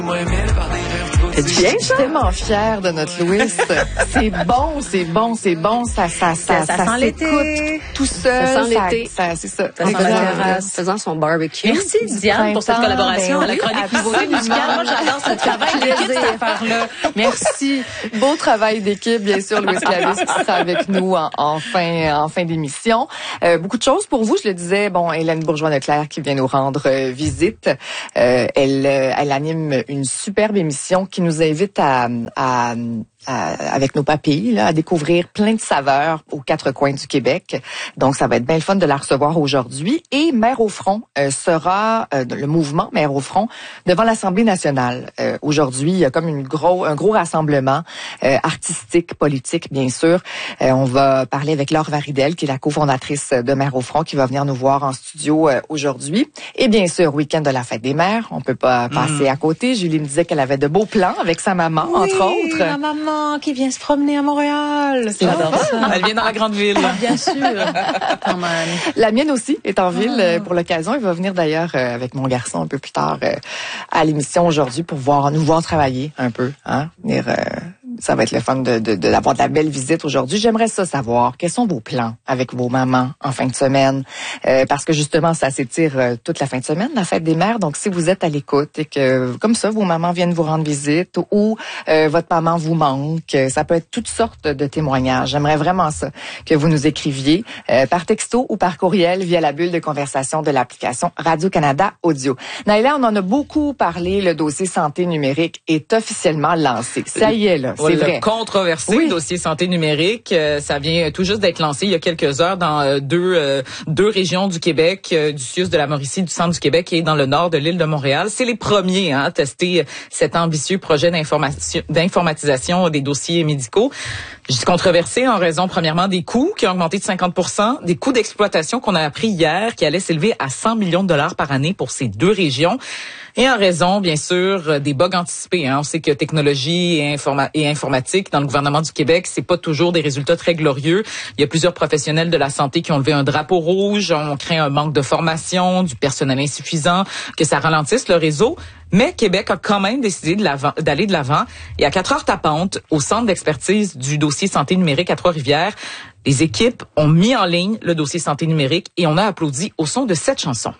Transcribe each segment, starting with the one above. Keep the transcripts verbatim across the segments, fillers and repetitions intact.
C'est bien, je suis tellement fière de notre Louis. C'est bon, c'est bon, c'est bon. Ça, ça, ça, ça, ça, ça s'écoute tout seul. Ça sent ça, l'été. Ça, c'est ça. Ça sent la terrasse. Faisant son barbecue. Merci Diane pour cette collaboration ben à la oui, chronique nouveauté musicale. Moi, j'adore ce travail d'équipe, cette affaire-là. Merci. Beau travail d'équipe, bien sûr, Louis Clavis qui sera avec nous en, en fin, en fin d'émission. Euh, beaucoup de choses pour vous. Je le disais, bon, Hélène Bourgeois-Leclerc qui vient nous rendre euh, visite. Euh, elle, euh, elle anime une superbe émission qui nous invite à, à À, avec nos papilles, là, à découvrir plein de saveurs aux quatre coins du Québec. Donc, ça va être bien le fun de la recevoir aujourd'hui. Et Mère au front euh, sera, euh, le mouvement Mère au front, devant l'Assemblée nationale. Euh, aujourd'hui, il y a comme une gros, un gros rassemblement euh, artistique, politique, bien sûr. Euh, on va parler avec Laure Varidel, qui est la cofondatrice de Mère au front, qui va venir nous voir en studio euh, aujourd'hui. Et bien sûr, week-end de la fête des mères. On peut pas passer mmh. à côté. Julie me disait qu'elle avait de beaux plans avec sa maman, oui, entre autres. Ma maman qui vient se promener à Montréal. J'adore ça. Elle vient dans la grande ville. Bien sûr. Quand même. La mienne aussi est en ville euh, pour l'occasion. Il va venir d'ailleurs euh, avec mon garçon un peu plus tard euh, à l'émission aujourd'hui pour voir nous voir travailler un peu. Hein? Venir, euh, ça va être le fun de, de, de d'avoir de la belle visite aujourd'hui. J'aimerais ça savoir. Quels sont vos plans avec vos mamans en fin de semaine? Euh, parce que justement, ça s'étire euh, toute la fin de semaine, la fête des mères. Donc, si vous êtes à l'écoute et que, comme ça, vos mamans viennent vous rendre visite ou euh, votre maman vous manque, ça peut être toutes sortes de témoignages. J'aimerais vraiment ça, que vous nous écriviez euh, par texto ou par courriel via la bulle de conversation de l'application Radio-Canada Audio. Naïla, on en a beaucoup parlé. Le dossier santé numérique est officiellement lancé. Ça y est, là, c'est vrai. Le controversé oui. dossier santé numérique, euh, ça vient tout juste d'être lancé il y a quelques heures dans euh, deux euh, deux régions du Québec, euh, du sud de la Mauricie, du centre du Québec et dans le nord de l'île de Montréal. C'est les premiers hein, à tester cet ambitieux projet d'information, d'informatisation des dossiers médicaux. Je dis controversé en raison, premièrement, des coûts qui ont augmenté de cinquante pour cent, des coûts d'exploitation qu'on a appris hier qui allaient s'élever à cent millions de dollars par année pour ces deux régions. Et en raison, bien sûr, des bugs anticipés. Hein. On sait que technologie et, informa- et informatique dans le gouvernement du Québec, c'est pas toujours des résultats très glorieux. Il y a plusieurs professionnels de la santé qui ont levé un drapeau rouge. On craint un manque de formation, du personnel insuffisant, que ça ralentisse le réseau. Mais Québec a quand même décidé de l'avant, d'aller de l'avant. Et à quatre heures tapantes, au centre d'expertise du dossier santé numérique à Trois-Rivières, les équipes ont mis en ligne le dossier santé numérique et on a applaudi au son de cette chanson.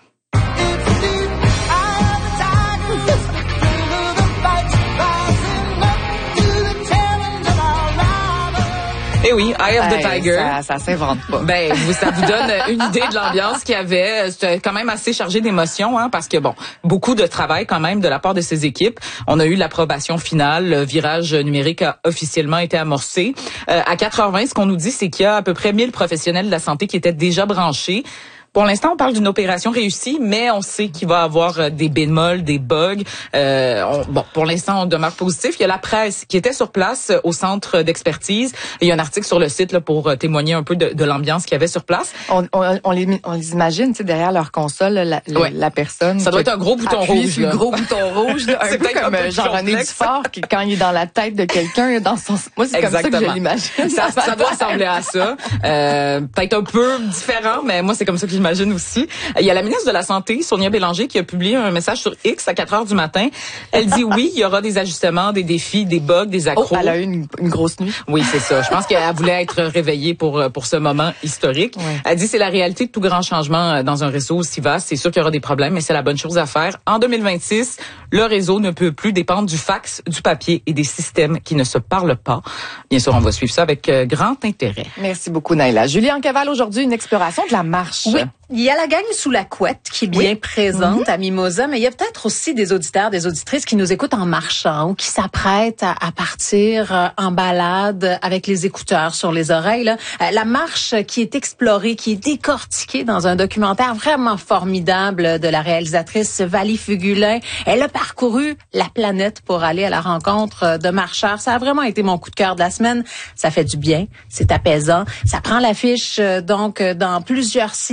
Eh oui, Eye of the hey, Tiger. Ça, ça s'invente pas. Ben, vous, ça vous donne une idée de l'ambiance qu'il y avait. C'était quand même assez chargé d'émotions, hein, parce que bon, beaucoup de travail quand même de la part de ces équipes. On a eu l'approbation finale. Le virage numérique a officiellement été amorcé. Euh, à quatre heures vingt, ce qu'on nous dit, c'est qu'il y a à peu près mille professionnels de la santé qui étaient déjà branchés. Pour l'instant, on parle d'une opération réussie, mais on sait qu'il va y avoir des bémols, des bugs. Euh, on, bon, pour l'instant, on demeure positif. Il y a la presse qui était sur place au centre d'expertise. Il y a un article sur le site là, pour témoigner un peu de, de l'ambiance qu'il y avait sur place. On, on, on, les, on les imagine, tu sais, derrière leur console, la, la, ouais. la personne. Ça doit être un gros bouton rouge. Sur le gros bouton rouge, là, un peu comme un Jean-René Dufort, qui quand il est dans la tête de quelqu'un, dans son. Moi, c'est Exactement. comme ça que je l'imagine. Ça, ça doit ressembler à ça. Euh, peut-être un peu différent, mais moi, c'est comme ça que je j'imagine aussi. Il y a la ministre de la Santé, Sonia Bélanger, qui a publié un message sur X à quatre heures du matin. Elle dit oui, il y aura des ajustements, des défis, des bugs, des accros. Oh, elle a eu une, une grosse nuit. Oui, c'est ça. Je pense qu'elle voulait être réveillée pour pour ce moment historique. Ouais. Elle dit c'est la réalité de tout grand changement dans un réseau aussi vaste. C'est sûr qu'il y aura des problèmes, mais c'est la bonne chose à faire. En deux mille vingt-six, le réseau ne peut plus dépendre du fax, du papier et des systèmes qui ne se parlent pas. Bien sûr, on va suivre ça avec grand intérêt. Merci beaucoup, Naïla. Julie Ancaval, aujourd'hui, une exploration de la marche. Oui. Il y a la gang sous la couette qui est bien oui. présente mm-hmm. à Mimosa, mais il y a peut-être aussi des auditeurs, des auditrices qui nous écoutent en marchant ou qui s'apprêtent à, à partir en balade avec les écouteurs sur les oreilles. Là. La marche qui est explorée, qui est décortiquée dans un documentaire vraiment formidable de la réalisatrice Vali Fugulin. Elle a parcouru la planète pour aller à la rencontre de marcheurs. Ça a vraiment été mon coup de cœur de la semaine. Ça fait du bien, c'est apaisant. Ça prend l'affiche donc dans plusieurs cinémas au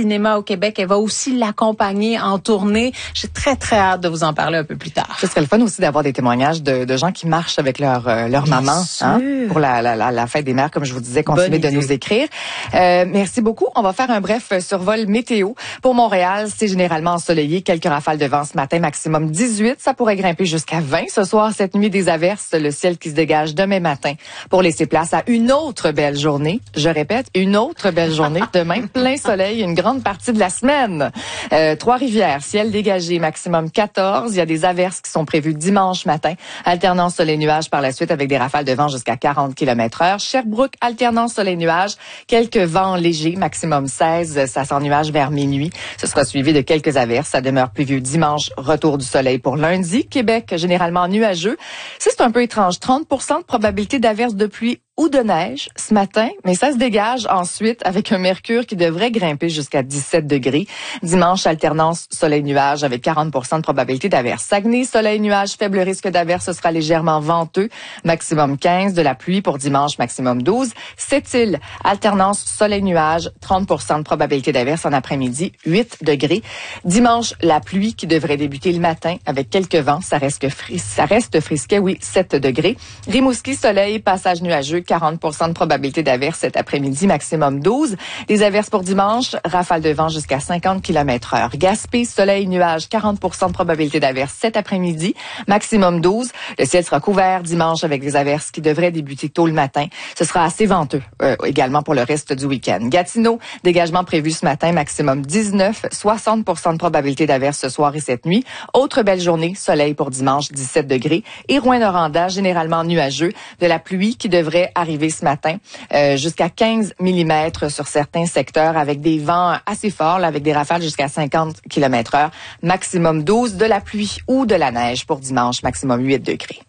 Québec. Elle va aussi l'accompagner en tournée. J'ai très, très hâte de vous en parler un peu plus tard. Ce serait le fun aussi d'avoir des témoignages de, de gens qui marchent avec leur, euh, leur maman hein, pour la, la, la, la fête des mères, comme je vous disais, continuez de nous écrire. Euh, merci beaucoup. On va faire un bref survol météo. Pour Montréal, c'est généralement ensoleillé. Quelques rafales de vent ce matin, maximum dix-huit. Ça pourrait grimper jusqu'à vingt. Ce soir, cette nuit, des averses. Le ciel qui se dégage demain matin pour laisser place à une autre belle journée. Je répète, une autre belle journée. Demain, plein soleil une grande partie de la semaine. Euh, Trois-Rivières, ciel dégagé, maximum quatorze. Il y a des averses qui sont prévues dimanche matin. Alternance soleil-nuage par la suite avec des rafales de vent jusqu'à quarante kilomètres heure. Sherbrooke, alternance soleil-nuage. Quelques vents légers, maximum seize. Ça s'ennuage vers minuit. Ce sera suivi de quelques averses. Ça demeure pluvieux dimanche. Retour du soleil pour lundi. Québec, généralement nuageux. Ça, c'est un peu étrange. trente pour cent de probabilité d'averses de pluie ou de neige ce matin, mais ça se dégage ensuite avec un mercure qui devrait grimper jusqu'à dix-sept degrés. Dimanche, alternance soleil-nuage avec quarante pour cent de probabilité d'averse. Saguenay, soleil-nuage, faible risque d'averse, ce sera légèrement venteux, maximum quinze. De la pluie pour dimanche, maximum douze. Sept-Îles, alternance soleil-nuage, trente pour cent de probabilité d'averse en après-midi, huit degrés. Dimanche, la pluie qui devrait débuter le matin avec quelques vents, ça reste, fris- ça reste frisquet, oui, sept degrés. Rimouski, soleil, passage nuageux, quarante pour cent de probabilité d'averse cet après-midi, maximum douze. Des averses pour dimanche, rafale de vent jusqu'à cinquante kilomètres heure. Gaspé, soleil, nuage, quarante pour cent de probabilité d'averse cet après-midi, maximum douze. Le ciel sera couvert dimanche avec des averses qui devraient débuter tôt le matin. Ce sera assez venteux euh, également pour le reste du week-end. Gatineau, dégagement prévu ce matin, maximum dix-neuf, soixante pour cent de probabilité d'averse ce soir et cette nuit. Autre belle journée, soleil pour dimanche, dix-sept degrés. Et Rouyn-Noranda, généralement nuageux, de la pluie qui devrait arriver ce matin, euh, jusqu'à quinze millimètres sur certains secteurs avec des vents assez forts, là, avec des rafales jusqu'à cinquante kilomètres heure, maximum douze, de la pluie ou de la neige pour dimanche, maximum huit degrés.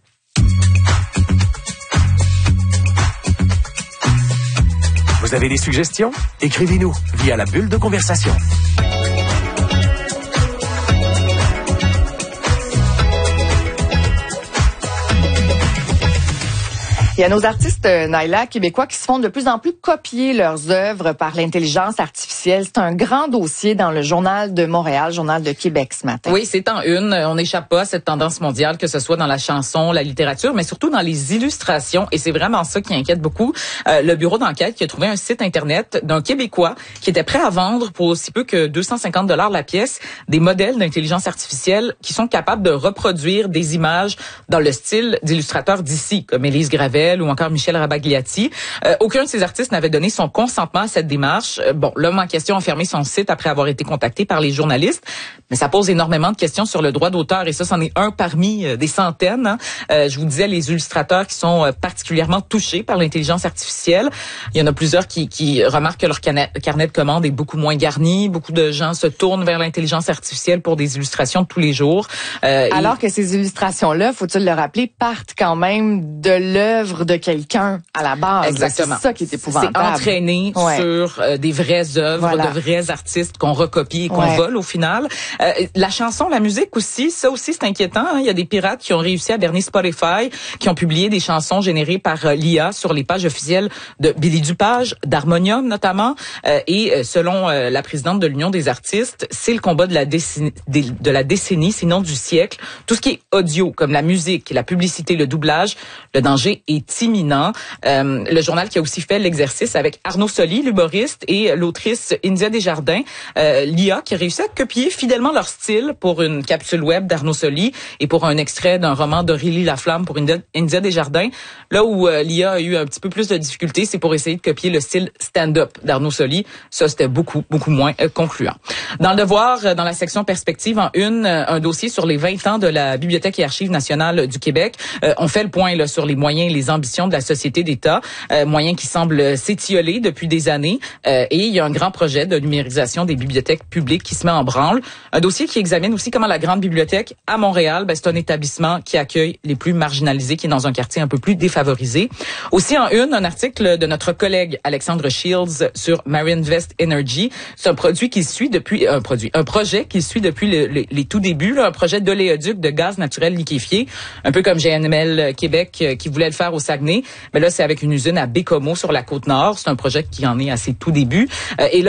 Vous avez des suggestions? Écrivez-nous via la bulle de conversation. Il y a nos artistes, euh, Naila, québécois, qui se font de plus en plus copier leurs œuvres par l'intelligence artificielle. C'est un grand dossier dans le Journal de Montréal, Journal de Québec ce matin. Oui, c'est en une. On n'échappe pas à cette tendance mondiale, que ce soit dans la chanson, la littérature, mais surtout dans les illustrations. Et c'est vraiment ça qui inquiète beaucoup. Euh, le bureau d'enquête qui a trouvé un site Internet d'un Québécois qui était prêt à vendre pour aussi peu que deux cent cinquante dollars la pièce des modèles d'intelligence artificielle qui sont capables de reproduire des images dans le style d'illustrateurs d'ici, comme Élise Gravel ou encore Michel Rabagliati. Euh, aucun de ces artistes n'avait donné son consentement à cette démarche. Euh, bon, l'homme en question a fermé son site après avoir été contacté par les journalistes, mais ça pose énormément de questions sur le droit d'auteur et ça, c'en est un parmi euh, des centaines. Hein. Euh, je vous disais, les illustrateurs qui sont euh, particulièrement touchés par l'intelligence artificielle. Il y en a plusieurs qui, qui remarquent que leur carnet, carnet de commandes est beaucoup moins garni. Beaucoup de gens se tournent vers l'intelligence artificielle pour des illustrations de tous les jours. Euh, Alors et... que ces illustrations-là, faut-il le rappeler, partent quand même de l'œuvre de quelqu'un à la base. Exactement. C'est ça qui est épouvantable. C'est entraîné ouais. sur euh, des vraies œuvres, voilà. de vrais artistes qu'on recopie et qu'on ouais. vole au final. Euh, la chanson, la musique aussi, ça aussi c'est inquiétant. Hein. Il y a des pirates qui ont réussi à berner Spotify, qui ont publié des chansons générées par euh, l'I A sur les pages officielles de Billy Dupage, d'Harmonium notamment. Euh, et euh, selon euh, la présidente de l'Union des artistes, c'est le combat de la décennie, de la décennie, sinon du siècle. Tout ce qui est audio, comme la musique, la publicité, le doublage, le danger est imminent. Euh, le journal qui a aussi fait l'exercice avec Arnaud Soli, l'humoriste, et l'autrice India Desjardins, euh, l'I A qui a réussi à copier fidèlement leur style pour une capsule web d'Arnaud Soli et pour un extrait d'un roman d'Aurélie Laflamme pour India, India Desjardins. Là où euh, l'I A a eu un petit peu plus de difficultés, c'est pour essayer de copier le style stand-up d'Arnaud Soli. Ça, c'était beaucoup, beaucoup moins euh, concluant. Dans le Devoir, euh, dans la section perspective, en une, euh, un dossier sur les vingt ans de la Bibliothèque et Archives nationales du Québec. Euh, on fait le point là sur les moyens et les ambitions de la Société d'État, euh, moyens qui semblent s'étioler depuis des années. Euh, et il y a un grand projet de numérisation des bibliothèques publiques qui se met en branle. Un dossier qui examine aussi comment la Grande Bibliothèque à Montréal, ben, c'est un établissement qui accueille les plus marginalisés, qui est dans un quartier un peu plus défavorisé. Aussi en une, un article de notre collègue Alexandre Shields sur Marinvest Energy. C'est un produit qui suit depuis un produit, un projet qui suit depuis le, le, les tout débuts, là, un projet d'oléoduc de gaz naturel liquéfié, un peu comme G N M L Québec euh, qui voulait le faire au Saguenay. Mais là, c'est avec une usine à Bécomo sur la Côte-Nord. C'est un projet qui en est à ses tout débuts. Euh, et là,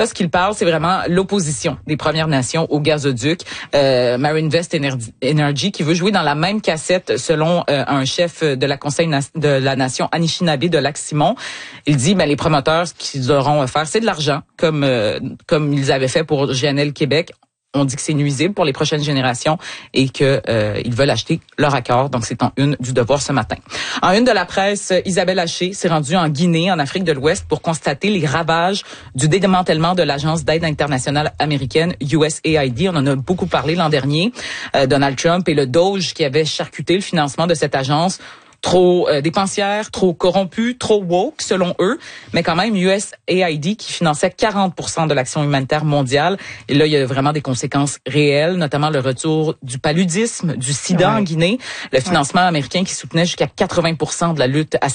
là, ce qu'il parle, c'est vraiment l'opposition des Premières Nations au gazoduc. Euh, Marinvest Energy qui veut jouer dans la même cassette, selon euh, un chef de la Conseil de la Nation Anishinaabe de Lac-Simon. Il dit, ben les promoteurs, ce qu'ils auront à faire, c'est de l'argent, comme euh, comme ils avaient fait pour G N L Québec. On dit que c'est nuisible pour les prochaines générations et que euh, ils veulent acheter leur accord. Donc, c'est en une du Devoir ce matin. En une de la presse, Isabelle Haché s'est rendue en Guinée, en Afrique de l'Ouest, pour constater les ravages du démantèlement de l'Agence d'aide internationale américaine U S A I D. On en a beaucoup parlé l'an dernier. Euh, Donald Trump et le Doge qui avaient charcuté le financement de cette agence. Trop euh, dépensière, trop corrompue, trop woke selon eux, mais quand même U S A I D qui finançait quarante pour cent de l'action humanitaire mondiale. Et là, il y a vraiment des conséquences réelles, notamment le retour du paludisme, du sida ouais. en Guinée, le financement ouais. américain qui soutenait jusqu'à quatre-vingts pour cent de la lutte à